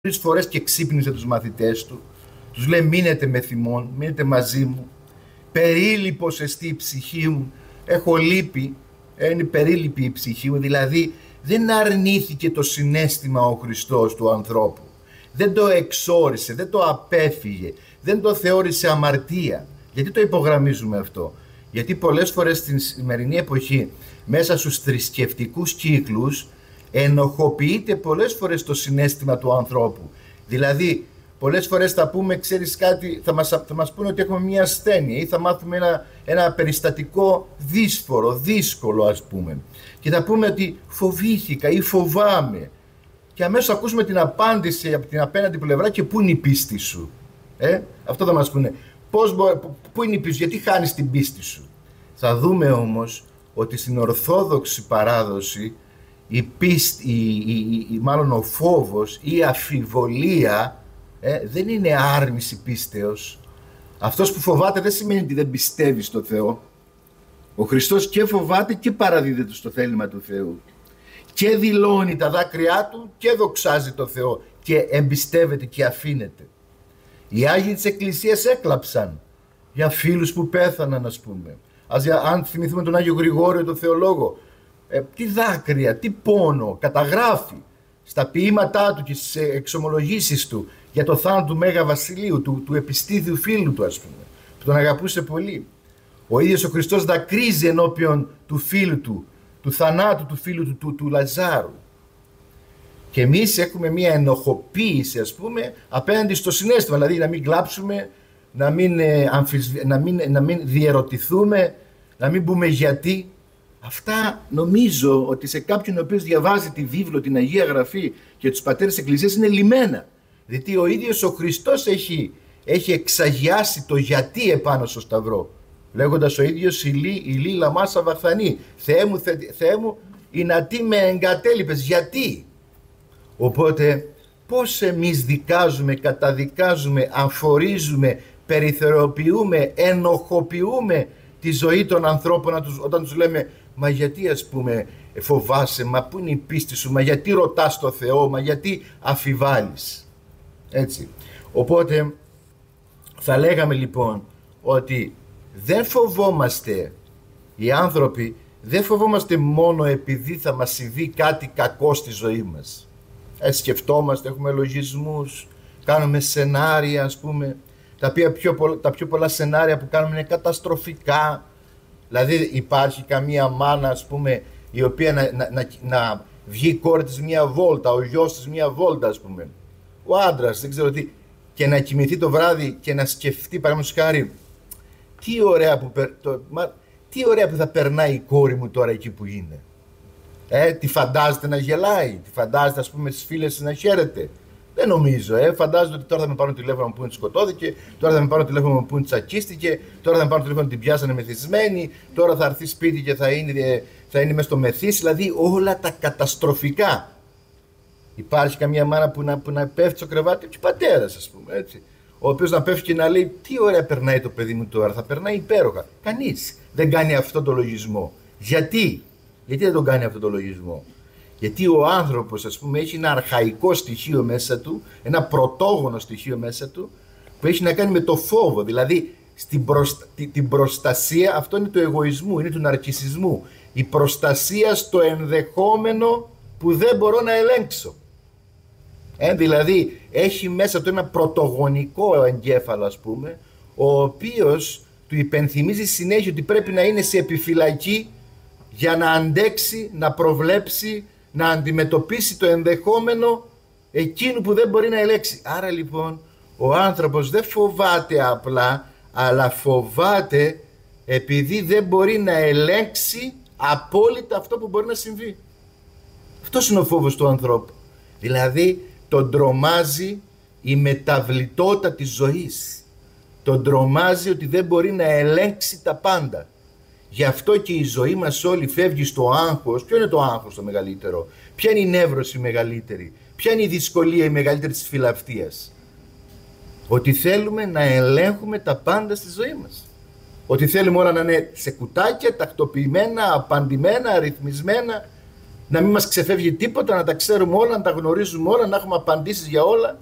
3 φορές και ξύπνησε τους μαθητές του. Τους λέει: μείνετε με θυμόν, μείνετε μαζί μου. Περίλυπος εστί η ψυχή μου. Έχω λύπη, είναι περίλυπη η ψυχή μου. Δηλαδή δεν αρνήθηκε το συναίσθημα ο Χριστός του ανθρώπου. Δεν το εξόρισε, δεν το απέφυγε, δεν το θεώρησε αμαρτία. Γιατί το υπογραμμίζουμε αυτό? Γιατί πολλές φορές στην σημερινή εποχή, μέσα στους θρησκευτικούς κύκλους, ενοχοποιείται πολλές φορές το συναίσθημα του ανθρώπου. Δηλαδή, πολλές φορές θα πούμε, ξέρεις κάτι, θα μας πούνε ότι έχουμε μια ασθένεια ή θα μάθουμε ένα περιστατικό δύσφορο, δύσκολο ας πούμε. Και θα πούμε ότι φοβήθηκα ή φοβάμαι. Και αμέσως ακούσουμε την απάντηση από την απέναντι πλευρά και πού είναι η πίστη σου. Αυτό θα μας πούνε. Πού είναι η πίστη σου, γιατί χάνεις την πίστη σου? Θα δούμε όμως ότι στην Ορθόδοξη παράδοση η πίστη, μάλλον ο φόβος ή η αφιβολία δεν είναι άρνηση πίστεως. Αυτός που φοβάται δεν σημαίνει ότι δεν πιστεύει στο Θεό. Ο Χριστός και φοβάται και παραδίδεται στο θέλημα του Θεού. Και δηλώνει τα δάκρυά του και δοξάζει το Θεό και εμπιστεύεται και αφήνεται. Οι Άγιοι της Εκκλησίας έκλαψαν για φίλους που πέθαναν, ας πούμε. Αν θυμηθούμε τον Άγιο Γρηγόριο, τον θεολόγο, τι δάκρυα, τι πόνο καταγράφει στα ποίηματά του και στις εξομολογήσεις του για το θάνατο του Μέγα Βασιλείου, του επιστήθιου φίλου του, ας πούμε, που τον αγαπούσε πολύ. Ο ίδιος ο Χριστός δακρύζει ενώπιον του φίλου του θανάτου του φίλου του Λαζάρου. Και εμείς έχουμε μια ενοχοποίηση, ας πούμε, απέναντι στο συναίσθημα, δηλαδή να μην κλάψουμε, να μην διερωτηθούμε, να μην πούμε γιατί. Αυτά νομίζω ότι σε κάποιον ο οποίος διαβάζει τη βίβλο, την Αγία Γραφή και τους πατέρες της Εκκλησίας είναι λυμμένα. Γιατί ο ίδιος ο Χριστός έχει εξαγιάσει το γιατί επάνω στο Σταυρό. Λέγοντας ο ίδιος ηλί λαμά σαβαχθανή. Θεέ μου, ηνατί με εγκατέλειπες. Γιατί? Οπότε πώς εμείς δικάζουμε, καταδικάζουμε, αφορίζουμε, περιθωριοποιούμε, ενοχοποιούμε τη ζωή των ανθρώπων όταν τους λέμε μα γιατί ας πούμε φοβάσαι, μα πού είναι η πίστη σου, μα γιατί ρωτάς το Θεό, μα γιατί αφιβάλλεις? Έτσι. Οπότε θα λέγαμε λοιπόν ότι δεν φοβόμαστε, οι άνθρωποι δεν φοβόμαστε μόνο επειδή θα μας συμβεί κάτι κακό στη ζωή μας. Σκεφτόμαστε, έχουμε λογισμούς, κάνουμε σενάρια, ας πούμε, τα πιο πολλά σενάρια που κάνουμε είναι καταστροφικά. Δηλαδή υπάρχει καμία μάνα, ας πούμε, η οποία να βγει η κόρη της μία βόλτα, ο γιος της μία βόλτα, ας πούμε, ο άντρας, δεν ξέρω τι, και να κοιμηθεί το βράδυ και να σκεφτεί, παραδείγματος χάρη, τι ωραία που θα περνάει η κόρη μου τώρα εκεί που είναι. Τη φαντάζεται να γελάει, τη φαντάζεται, ας πούμε, στις φίλες να χαίρεται? Δεν νομίζω. Φαντάζεται ότι τώρα θα με πάρουν τηλέφωνο που είναι σκοτώθηκε, τώρα θα με πάρουν τηλέφωνο που είναι τσακίστηκε, τώρα θα με πάρουν τηλέφωνο ότι την πιάσανε μεθυσμένη, τώρα θα έρθει σπίτι και θα είναι μέσα στο μεθύσι, δηλαδή όλα τα καταστροφικά. Υπάρχει καμία μάνα που να πέφτει στο κρεβάτι, και πατέρας, ας πούμε, έτσι, ο οποίος να πέφτει και να λέει τι ωραία περνάει το παιδί μου τώρα, θα περνάει υπέροχα. Κανείς δεν κάνει αυτό το λογισμό. Γιατί δεν τον κάνει αυτό το λογισμό? Γιατί ο άνθρωπος, ας πούμε, έχει ένα αρχαϊκό στοιχείο μέσα του, ένα πρωτόγονο στοιχείο μέσα του, που έχει να κάνει με το φόβο. Δηλαδή την προστασία, αυτό είναι του εγωισμού, είναι του ναρκισσισμού. Η προστασία στο ενδεχόμενο που δεν μπορώ να ελέγξω. Δηλαδή έχει μέσα του ένα πρωτογονικό εγκέφαλο, ας πούμε, ο οποίος του υπενθυμίζει συνέχεια ότι πρέπει να είναι σε επιφυλακή για να αντέξει, να προβλέψει, να αντιμετωπίσει το ενδεχόμενο εκείνου που δεν μπορεί να ελέγξει. Άρα λοιπόν ο άνθρωπος δεν φοβάται απλά, αλλά φοβάται επειδή δεν μπορεί να ελέγξει απόλυτα αυτό που μπορεί να συμβεί. Αυτός είναι ο φόβος του ανθρώπου. Δηλαδή τον τρομάζει η μεταβλητότητα της ζωής. Τον τρομάζει ότι δεν μπορεί να ελέγξει τα πάντα. Γι' αυτό και η ζωή μας όλη φεύγει στο άγχος. Ποιο είναι το άγχος το μεγαλύτερο? Ποια είναι η νεύρωση η μεγαλύτερη? Ποια είναι η δυσκολία η μεγαλύτερη της φιλαυτίας? Ότι θέλουμε να ελέγχουμε τα πάντα στη ζωή μας. Ότι θέλουμε όλα να είναι σε κουτάκια, τακτοποιημένα, απαντημένα, αριθμισμένα. να μην μας ξεφεύγει τίποτα, να τα ξέρουμε όλα, να τα γνωρίζουμε όλα, να έχουμε απαντήσεις για όλα.